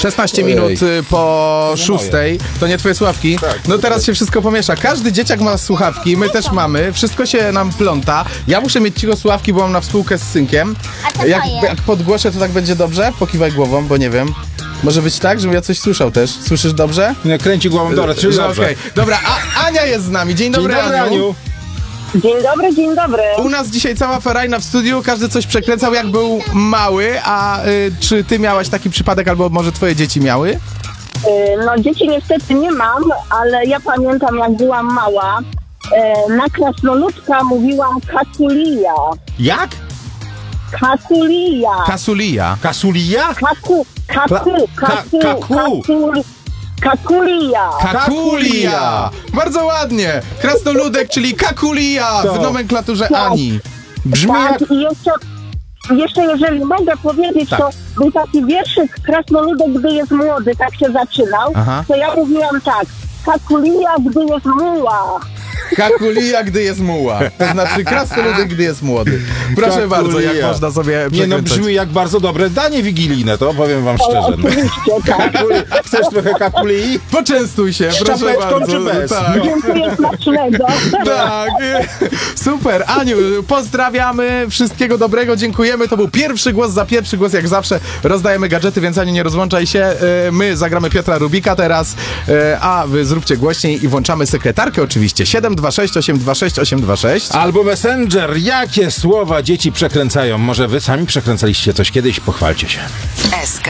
16 minut po 6. To nie twoje słuchawki? Tak, No teraz się wszystko pomiesza. Każdy dzieciak ma słuchawki, my też mamy. Wszystko się nam pląta. Ja muszę mieć cicho słuchawki, bo mam na spółkę z synkiem. A to Jak moje. podgłoszę, to tak będzie dobrze? Pokiwaj głową, bo nie wiem. Może być tak, żebym ja coś słyszał też. Słyszysz dobrze? Nie, kręci głową, dobra, czyli Że dobrze. okej. Dobra, Ania jest z nami. Dzień dobry, Dzień dobry, Aniu. Dzień dobry, dzień dobry. U nas dzisiaj cała ferajna w studiu, każdy coś przekręcał jak był mały, a czy ty miałaś taki przypadek, albo może twoje dzieci miały? No dzieci niestety nie mam, ale ja pamiętam jak byłam mała. Na krasnoludka mówiłam kakulija. Jak? Kakulija. Kasulija. Kasulia? Kakulija. Kakulia! Bardzo ładnie! Krasnoludek, czyli kakulia To. w nomenklaturze Tak. Ani. Brzmi jak... Tak, i jeszcze jeżeli mogę powiedzieć, Tak. to był taki wierszyk Krasnoludek, gdy jest młody, tak się zaczynał, Aha. to ja mówiłam tak, kakulija, gdy jest muła. Kakulia, gdy jest muła. To znaczy krasnoludek, gdy jest młody. Proszę Kakulia. bardzo, jak można sobie Nie no, przekręcać. brzmi jak bardzo dobre danie wigilijne, to powiem wam szczerze. No. Oczywiście, tak. Chcesz trochę kakuli? Poczęstuj się, Z proszę czapeczką bardzo. czy bez? Tak. Dziękuję smacznego. Tak, super. Aniu, pozdrawiamy, wszystkiego dobrego, dziękujemy. To był pierwszy głos, za pierwszy głos jak zawsze rozdajemy gadżety, więc Aniu, nie rozłączaj się. My zagramy Piotra Rubika teraz, a wy zróbcie głośniej i włączamy sekretarkę oczywiście. 726 826 826. Albo Messenger. Jakie słowa dzieci przekręcają? Może wy sami przekręcaliście coś kiedyś? Pochwalcie się. SK